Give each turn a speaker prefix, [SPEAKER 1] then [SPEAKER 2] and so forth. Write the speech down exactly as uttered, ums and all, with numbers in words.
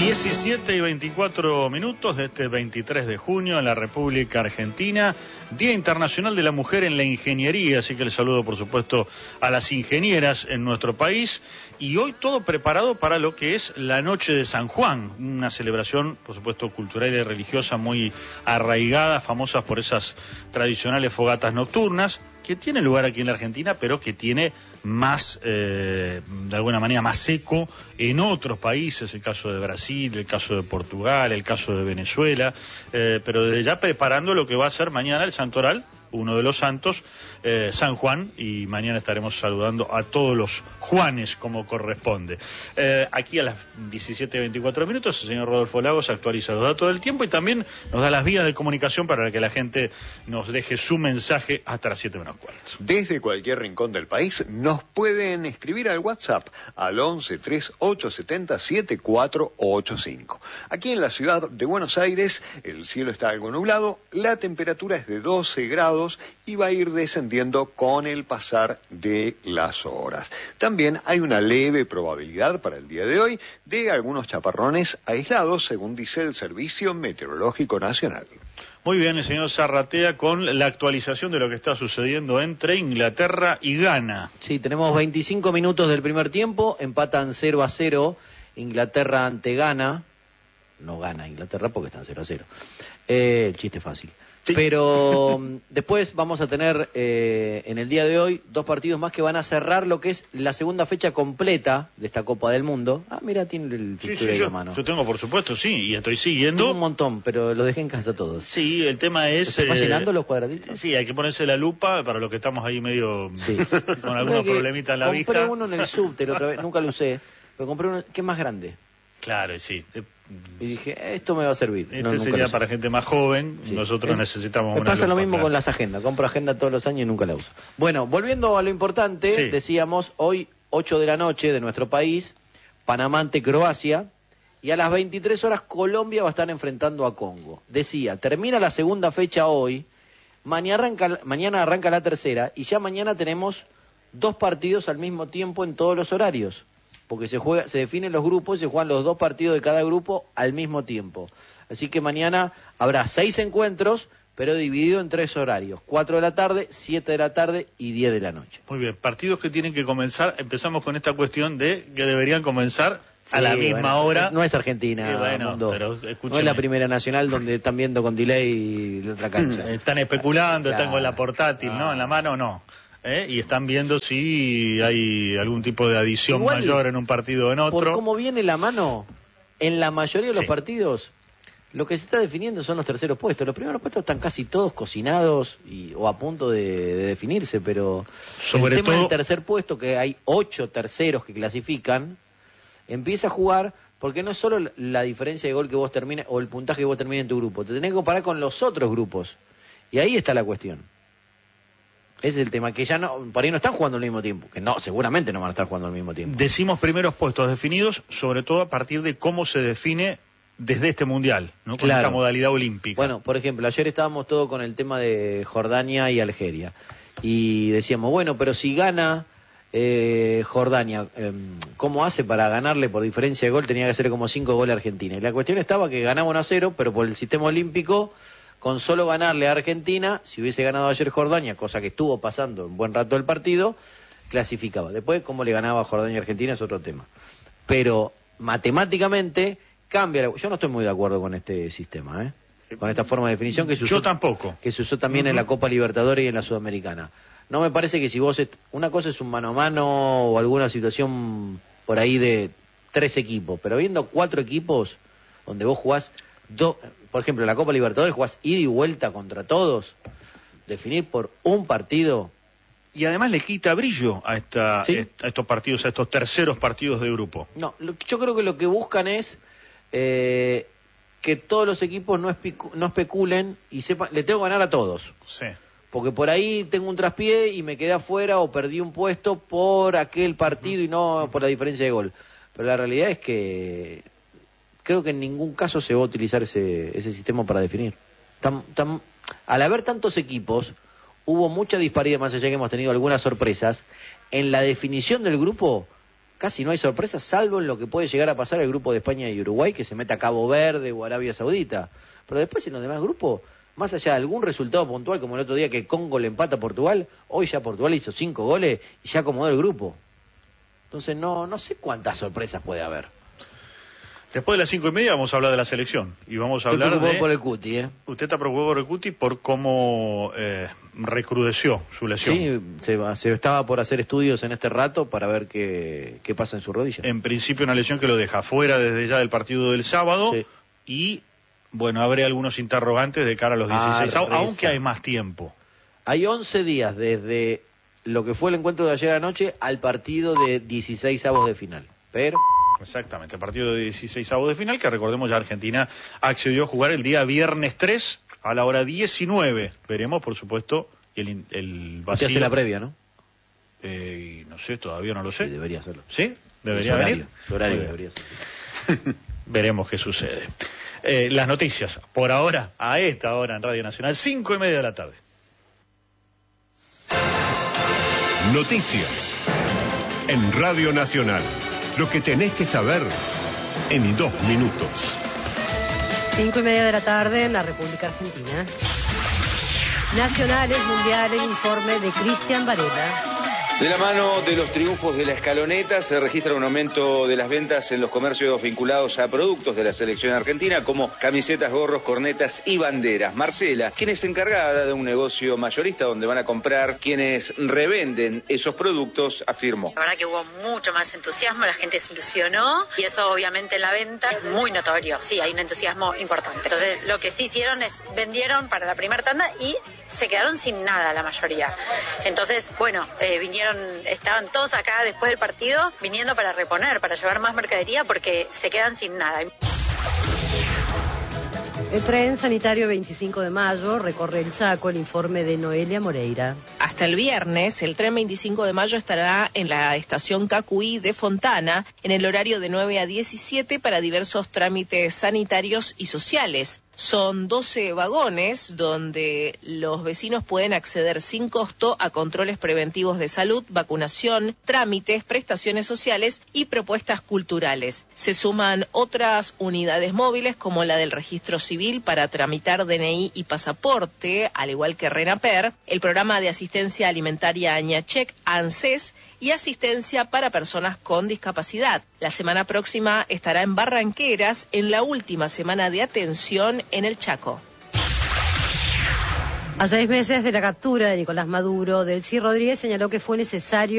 [SPEAKER 1] diecisiete y veinticuatro minutos de este veintitrés de junio en la República Argentina, Día Internacional de la Mujer en la Ingeniería, así que el saludo por supuesto a las ingenieras en nuestro país, y hoy todo preparado para lo que es la Noche de San Juan, una celebración por supuesto cultural y religiosa muy arraigada, famosa por esas tradicionales fogatas nocturnas, que tiene lugar aquí en la Argentina, pero que tiene más, eh, de alguna manera, más eco en otros países, el caso de Brasil, el caso de Portugal, el caso de Venezuela, eh, pero desde ya preparando lo que va a ser mañana el Santoral, uno de los santos, eh, San Juan, y mañana estaremos saludando a todos los Juanes como corresponde. Eh, aquí a las diecisiete y veinticuatro minutos el señor Rodolfo Lagos actualiza los datos del tiempo y también nos da las vías de comunicación para que la gente nos deje su mensaje hasta las siete menos cuarto.
[SPEAKER 2] Desde cualquier rincón del país nos pueden escribir al WhatsApp al once tres ocho setenta siete cuatro ocho cinco. Aquí en la ciudad de Buenos Aires el cielo está algo nublado, la temperatura es de doce grados y va a ir descendiendo con el pasar de las horas. También hay una leve probabilidad para el día de hoy de algunos chaparrones aislados, según dice el Servicio Meteorológico Nacional.
[SPEAKER 1] Muy bien, el señor Zarratea con la actualización de lo que está sucediendo entre Inglaterra y Ghana.
[SPEAKER 3] Sí, tenemos veinticinco minutos del primer tiempo, empatan cero a cero Inglaterra ante Ghana. No gana Inglaterra porque están cero a cero. Eh, chiste fácil. Sí. Pero después vamos a tener eh, en el día de hoy dos partidos más que van a cerrar lo que es la segunda fecha completa de esta Copa del Mundo. Ah, mira, tiene el
[SPEAKER 1] sí, sí, yo, mano. Yo tengo, por supuesto, sí, y estoy siguiendo.
[SPEAKER 3] Tengo un montón, pero lo dejé en casa todos.
[SPEAKER 1] Sí, el tema es...
[SPEAKER 3] ¿Se está llenando los cuadraditos?
[SPEAKER 1] Sí, hay que ponerse la lupa para los que estamos ahí medio sí. con algunos problemitas en la
[SPEAKER 3] compré
[SPEAKER 1] vista.
[SPEAKER 3] Compré uno en el subte otra vez, nunca lo usé, pero compré uno que es más grande.
[SPEAKER 1] Claro, sí.
[SPEAKER 3] Y dije, esto me va a servir.
[SPEAKER 1] Este
[SPEAKER 3] no,
[SPEAKER 1] sería para gente más joven, sí. Nosotros eh, necesitamos
[SPEAKER 3] me
[SPEAKER 1] una
[SPEAKER 3] pasa
[SPEAKER 1] lupa,
[SPEAKER 3] lo mismo
[SPEAKER 1] claro.
[SPEAKER 3] Con las agendas, compro agenda todos los años y nunca la uso. Bueno, volviendo a lo importante, sí. Decíamos, hoy ocho de la noche de nuestro país, Panamá ante Croacia, y a las veintitrés horas Colombia va a estar enfrentando a Congo. Decía, termina la segunda fecha hoy, mañana arranca, mañana arranca la tercera, y ya mañana tenemos dos partidos al mismo tiempo en todos los horarios. Porque se juega, se definen los grupos y se juegan los dos partidos de cada grupo al mismo tiempo. Así que mañana habrá seis encuentros, pero dividido en tres horarios. Cuatro de la tarde, siete de la tarde y diez de la noche.
[SPEAKER 1] Muy bien, partidos que tienen que comenzar. Empezamos con esta cuestión de que deberían comenzar sí, a la misma
[SPEAKER 3] bueno,
[SPEAKER 1] hora.
[SPEAKER 3] No es Argentina,
[SPEAKER 1] sí, bueno,
[SPEAKER 3] mundo.
[SPEAKER 1] Pero
[SPEAKER 3] no es la Primera Nacional donde están viendo con delay la otra cancha.
[SPEAKER 1] Están especulando,
[SPEAKER 3] claro.
[SPEAKER 1] Están con la portátil, ah. ¿no? En la mano, no. ¿Eh? Y están viendo si hay algún tipo de adición Igual, mayor en un partido o en otro.
[SPEAKER 3] Por cómo viene la mano, en la mayoría de los
[SPEAKER 1] sí.
[SPEAKER 3] partidos, lo que se está definiendo son los terceros puestos. Los primeros puestos están casi todos cocinados y, o a punto de, de definirse, pero
[SPEAKER 1] Sobre
[SPEAKER 3] el tema
[SPEAKER 1] todo...
[SPEAKER 3] del tercer puesto, que hay ocho terceros que clasifican, empieza a jugar, porque no es solo la diferencia de gol que vos termines o el puntaje que vos termines en tu grupo, te tenés que comparar con los otros grupos. Y ahí está la cuestión. Ese es el tema, que ya no, por ahí no están jugando al mismo tiempo, que no, seguramente no van a estar jugando al mismo tiempo.
[SPEAKER 1] Decimos primeros puestos definidos, sobre todo a partir de cómo se define desde este mundial, ¿no? Con
[SPEAKER 3] claro.
[SPEAKER 1] esta modalidad olímpica.
[SPEAKER 3] Bueno, por ejemplo, ayer estábamos todos con el tema de Jordania y Algeria, y decíamos, bueno, pero si gana eh, Jordania, eh, ¿cómo hace para ganarle por diferencia de gol? Tenía que hacer como cinco goles a Argentina, y la cuestión estaba que ganaba uno a cero, pero por el sistema olímpico... Con solo ganarle a Argentina, si hubiese ganado ayer Jordania, cosa que estuvo pasando un buen rato del partido, clasificaba. Después, cómo le ganaba a Jordania y Argentina es otro tema. Pero matemáticamente cambia. La... Yo no estoy muy de acuerdo con este sistema, ¿eh? Con esta forma de definición que se usó.
[SPEAKER 1] Yo tampoco.
[SPEAKER 3] Que se usó también uh-huh. en la Copa Libertadores y en la Sudamericana. No me parece que si vos... Est... Una cosa es un mano a mano o alguna situación por ahí de tres equipos, pero viendo cuatro equipos donde vos jugás dos... Por ejemplo, en la Copa Libertadores jugás ida y vuelta contra todos. Definir por un partido.
[SPEAKER 1] Y además le quita brillo a, esta,
[SPEAKER 3] ¿Sí?
[SPEAKER 1] a estos partidos, a estos terceros partidos de grupo.
[SPEAKER 3] No, lo, yo creo que lo que buscan es eh, que todos los equipos no, espicu- no especulen y sepan, le tengo que ganar a todos.
[SPEAKER 1] Sí.
[SPEAKER 3] Porque por ahí tengo un traspié y me quedé afuera o perdí un puesto por aquel partido y no por la diferencia de gol. Pero la realidad es que... Creo que en ningún caso se va a utilizar ese, ese sistema para definir. Tan, tan, al haber tantos equipos, hubo mucha disparidad, más allá que hemos tenido algunas sorpresas. En la definición del grupo, casi no hay sorpresas, salvo en lo que puede llegar a pasar el grupo de España y Uruguay, que se mete a Cabo Verde o Arabia Saudita. Pero después en los demás grupos, más allá de algún resultado puntual, como el otro día que Congo le empata a Portugal, hoy ya Portugal hizo cinco goles y ya acomodó el grupo. Entonces no, no sé cuántas sorpresas puede haber.
[SPEAKER 1] Después de las cinco y media vamos a hablar de la selección y vamos a
[SPEAKER 3] Estoy
[SPEAKER 1] hablar de...
[SPEAKER 3] por el Cuti, ¿eh?
[SPEAKER 1] Usted está preocupado por el Cuti por cómo eh, recrudeció su lesión.
[SPEAKER 3] Sí, se, va, se estaba por hacer estudios en este rato para ver qué, qué pasa en su rodilla.
[SPEAKER 1] En principio una lesión que lo deja fuera desde ya del partido del sábado, sí. Y bueno, habrá algunos interrogantes de cara a los dieciséis, ah, aunque hay más tiempo.
[SPEAKER 3] Hay once días desde lo que fue el encuentro de ayer anoche al partido de dieciséis avos de final, pero...
[SPEAKER 1] Exactamente, el partido de dieciséis avos de final, que recordemos ya Argentina accedió a jugar el día viernes tres a la hora diecinueve. Veremos, por supuesto, el, el vacío.
[SPEAKER 3] Usted hace la previa, ¿no?
[SPEAKER 1] Eh, no sé, todavía no lo sé.
[SPEAKER 3] Sí, debería hacerlo.
[SPEAKER 1] ¿Sí? ¿Debería venir?
[SPEAKER 3] Su horario debería ser.
[SPEAKER 1] Veremos qué sucede. Eh, las noticias, por ahora, a esta hora en Radio Nacional, cinco y media de la tarde.
[SPEAKER 4] Noticias en Radio Nacional. Lo que tenés que saber en dos minutos.
[SPEAKER 5] Cinco y media de la tarde en la República Argentina. Nacionales, mundiales, informe de Cristian Varela.
[SPEAKER 6] De la mano de los triunfos de la escaloneta se registra un aumento de las ventas en los comercios vinculados a productos de la selección argentina como camisetas, gorros, cornetas y banderas. Marcela, quien es encargada de un negocio mayorista donde van a comprar quienes revenden esos productos, afirmó.
[SPEAKER 7] La verdad que hubo mucho más entusiasmo, la gente se ilusionó y eso obviamente en la venta es muy notorio. Sí, hay un entusiasmo importante. Entonces lo que sí hicieron es vendieron para la primera tanda y se quedaron sin nada la mayoría. Entonces, bueno, eh, vinieron, estaban todos acá después del partido, viniendo para reponer, para llevar más mercadería porque se quedan sin nada.
[SPEAKER 5] El tren sanitario veinticinco de mayo recorre el Chaco, el informe de Noelia Moreira.
[SPEAKER 8] Hasta el viernes, el tren veinticinco de mayo estará en la estación Cacuí de Fontana en el horario de nueve a diecisiete para diversos trámites sanitarios y sociales. Son doce vagones donde los vecinos pueden acceder sin costo a controles preventivos de salud, vacunación, trámites, prestaciones sociales y propuestas culturales. Se suman otras unidades móviles como la del registro civil para tramitar D N I y pasaporte, al igual que RENAPER, el programa de asistencia alimentaria Añachec, ANSES, y asistencia para personas con discapacidad. La semana próxima estará en Barranqueras en la última semana de atención en el Chaco.
[SPEAKER 5] A seis meses de la captura de Nicolás Maduro, Delcy Rodríguez señaló que fue necesario